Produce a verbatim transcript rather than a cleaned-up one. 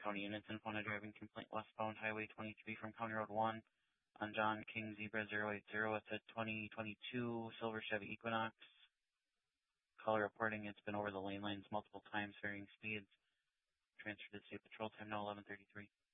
County units in phone a driving complaint westbound Highway twenty-three from County Road one on John King Zebra zero eight zero. It's a twenty twenty-two Silver Chevy Equinox. Caller reporting it's been over the lane lines multiple times, varying speeds. Transferred to State Patrol, time now eleven thirty-three.